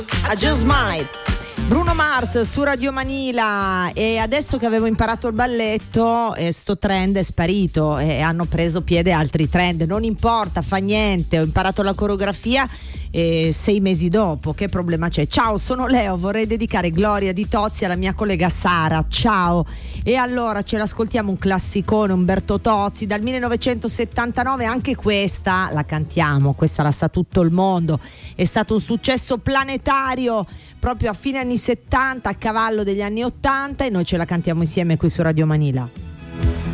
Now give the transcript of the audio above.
I just might. Bruno Mars su Radio Manila. E adesso che avevo imparato il balletto, sto trend è sparito e hanno preso piede altri trend. Non importa, fa niente, ho imparato la coreografia 6 mesi dopo, che problema c'è? Ciao, sono Leo, vorrei dedicare Gloria di Tozzi alla mia collega Sara. Ciao. E allora ce l'ascoltiamo, un classicone, Umberto Tozzi dal 1979, anche questa la cantiamo, questa la sa tutto il mondo, è stato un successo planetario proprio a fine anni 70, a cavallo degli anni 80, e noi ce la cantiamo insieme qui su Radio Manila.